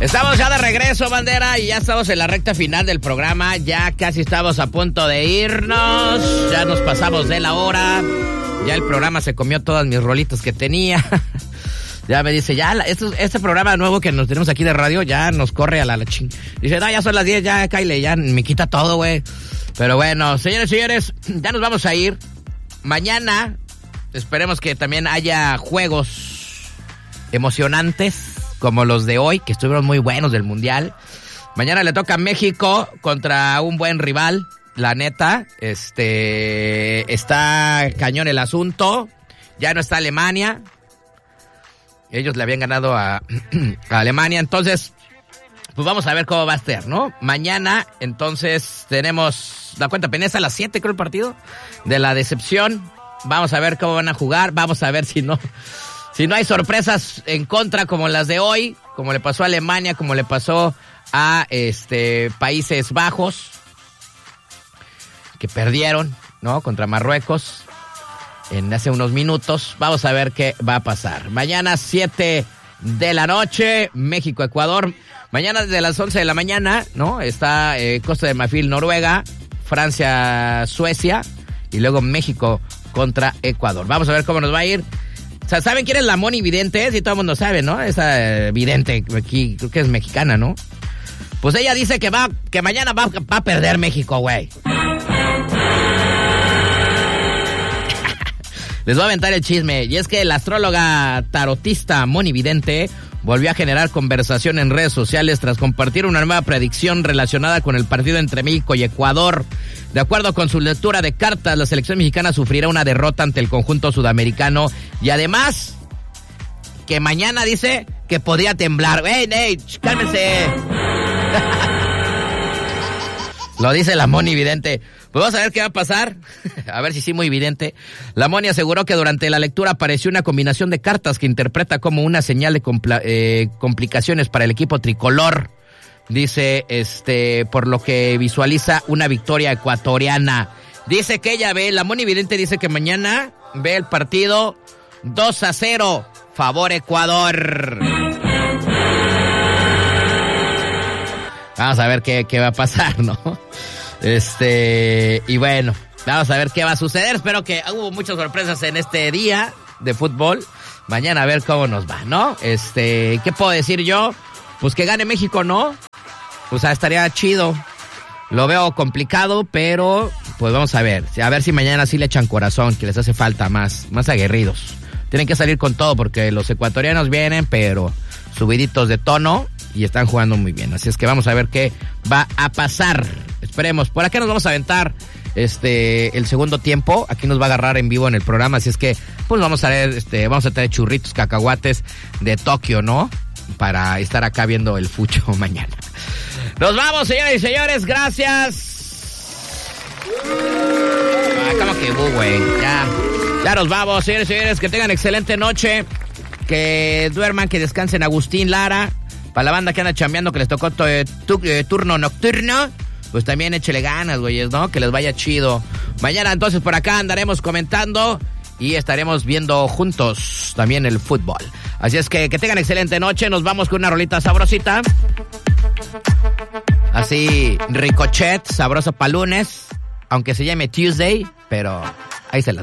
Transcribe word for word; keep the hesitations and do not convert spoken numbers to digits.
Estamos ya de regreso, bandera, y ya estamos en la recta final del programa. Ya casi estamos a punto de irnos. Ya nos pasamos de la hora. Ya el programa se comió todas mis rolitas que tenía. Ya me dice, ya, este, este programa nuevo que nos tenemos aquí de radio, ya nos corre a la, la ching. Dice, no, ya son las diez, ya, Kyle, ya me quita todo, güey. Pero bueno, señores y señores, ya nos vamos a ir. Mañana, esperemos que también haya juegos emocionantes, como los de hoy, que estuvieron muy buenos del Mundial. Mañana le toca a México contra un buen rival, la neta. Este, está cañón el asunto. Ya no está Alemania. Ellos le habían ganado a, a Alemania, entonces, pues vamos a ver cómo va a estar, ¿no? Mañana, entonces, tenemos la cuenta pendiente a las siete, creo, el partido de la decepción. Vamos a ver cómo van a jugar, vamos a ver si no... Si no hay sorpresas en contra como las de hoy, como le pasó a Alemania, como le pasó a este Países Bajos, que perdieron, ¿no? Contra Marruecos en hace unos minutos. Vamos a ver qué va a pasar. Mañana siete de la noche, México-Ecuador. Mañana desde las once de la mañana, ¿no? Está eh, Costa de Marfil, Noruega, Francia-Suecia y luego México contra Ecuador. Vamos a ver cómo nos va a ir. O sea, ¿saben quién es la Moni Vidente? Sí, todo el mundo sabe, ¿no? Esa eh, vidente aquí, creo que es mexicana, ¿no? Pues ella dice que va, que mañana va, va a perder México, güey. Les voy a aventar el chisme. Y es que la astróloga tarotista Moni Vidente volvió a generar conversación en redes sociales tras compartir una nueva predicción relacionada con el partido entre México y Ecuador. De acuerdo con su lectura de cartas, la selección mexicana sufrirá una derrota ante el conjunto sudamericano y además que mañana dice que podría temblar. ¡Ey, ey, cálmense! Lo dice la Moni Vidente. Pues vamos a ver qué va a pasar. A ver si sí, muy evidente. La Moni aseguró que durante la lectura apareció una combinación de cartas que interpreta como una señal de compla- eh, complicaciones para el equipo tricolor. Dice, este, por lo que visualiza una victoria ecuatoriana. Dice que ella ve, la Moni Vidente dice que mañana ve el partido dos a cero, favor Ecuador. Vamos a ver qué, qué va a pasar, ¿no? Este, y bueno, vamos a ver qué va a suceder. Espero que hubo muchas sorpresas en este día de fútbol. Mañana a ver cómo nos va, ¿no? Este, ¿qué puedo decir yo? Pues que gane México, ¿no? O sea, estaría chido. Lo veo complicado, pero pues vamos a ver. A ver si mañana sí le echan corazón, que les hace falta más, más aguerridos. Tienen que salir con todo porque los ecuatorianos vienen, pero subiditos de tono y están jugando muy bien. Así es que vamos a ver qué va a pasar. Esperemos. Por acá nos vamos a aventar este el segundo tiempo. Aquí nos va a agarrar en vivo en el programa. Así es que pues vamos a ver, este, vamos a tener churritos, cacahuates de Tokio, ¿no? Para estar acá viendo el fucho mañana. Nos vamos, señoras y señores. Gracias. Ah, como que bu, güey. Ya. Ya nos vamos, señores y señores. Que tengan excelente noche. Que duerman, que descansen. Agustín Lara. Para la banda que anda chambeando, que les tocó to, tu, eh, turno nocturno, pues también échele ganas, güeyes, ¿no? Que les vaya chido. Mañana entonces por acá andaremos comentando y estaremos viendo juntos también el fútbol. Así es que que tengan excelente noche. Nos vamos con una rolita sabrosita. Así, ricochet, sabroso pa' lunes. Aunque se llame Tuesday, pero ahí se las